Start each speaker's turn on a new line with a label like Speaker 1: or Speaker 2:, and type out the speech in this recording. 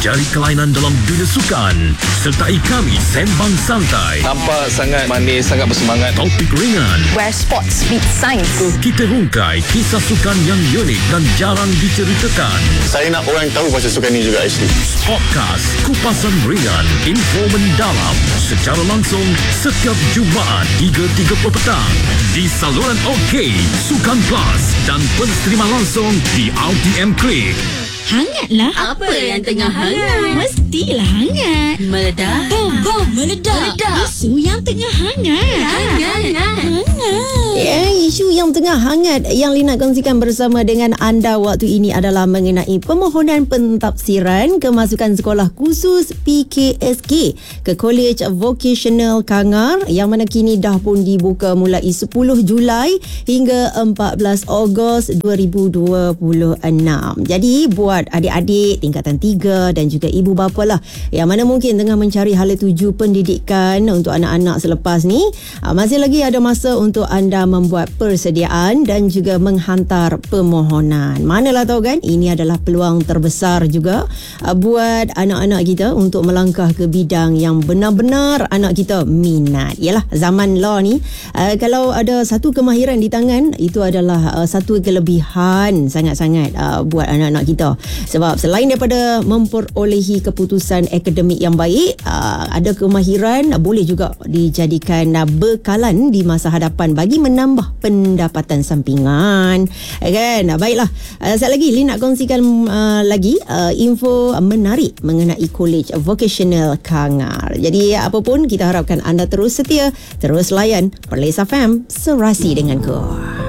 Speaker 1: Mencari kelainan dalam dunia sukan. Sertai kami sembang santai.
Speaker 2: Nampak sangat manis, sangat bersemangat.
Speaker 1: Topik ringan.
Speaker 3: Where sports meet science.
Speaker 1: Kita hungkai kisah sukan yang unik dan jarang diceritakan.
Speaker 4: Saya nak orang tahu pasal sukan ni juga actually.
Speaker 1: Podcast Kupasan Ringan, info mendalam secara langsung setiap Jumaat 3.30 petang di saluran OK, Sukan Plus dan pensterima langsung di RTM Klik.
Speaker 5: Hangatlah.
Speaker 6: Apa yang tengah hangat?
Speaker 5: Mestilah hangat.
Speaker 6: Meledak.
Speaker 5: Bom, meledak. Isu yang tengah hangat. Hangat.
Speaker 7: Isu yang tengah hangat yang Lina kongsikan bersama dengan anda waktu ini adalah mengenai permohonan pentafsiran kemasukan sekolah khusus PKSK ke College Vocational Kangar yang mana kini dah pun dibuka mulai 10 Julai hingga 14 Ogos 2026. Jadi buat adik-adik tingkatan 3 dan juga ibu bapa lah yang mana mungkin tengah mencari hala tuju pendidikan untuk anak-anak selepas ni, masih lagi ada masa untuk anda membuat persediaan dan juga menghantar permohonan. Manalah tahu kan, ini adalah peluang terbesar juga buat anak-anak kita untuk melangkah ke bidang yang benar-benar anak kita minat. Yalah, zaman law ni kalau ada satu kemahiran di tangan, itu adalah satu kelebihan sangat-sangat buat anak-anak kita. Sebab selain daripada memperolehi keputusan akademik yang baik, ada kemahiran boleh juga dijadikan bekalan di masa hadapan bagi menambah pendapatan sampingan, kan? Baiklah, sekali lagi Lin nak kongsikan lagi info menarik mengenai College Vocational Kangar. Jadi apa pun, kita harapkan anda terus setia, terus layan Perlis FM, serasi denganku.